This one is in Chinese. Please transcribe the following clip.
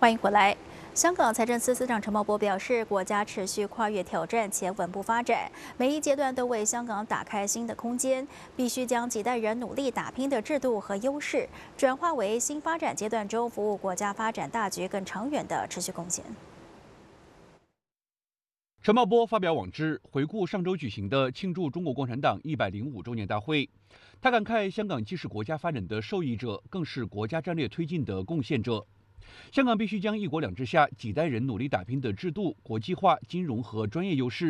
欢迎回来。香港财政司司长陈茂波表示，国家持续跨越挑战且稳步发展，每一阶段都为香港打开新的空间，必须将几代人努力打拼的制度和优势，转化为新发展阶段中服务国家发展大局更长远的持续贡献。 陈茂波发表网志，回顾上周举行的庆祝中国共产党105周年大会。他感慨，香港既是国家发展的受益者，更是国家战略推进的贡献者。香港必须将“一国两制”下几代人努力打拼的制度、国际化、金融和专业优势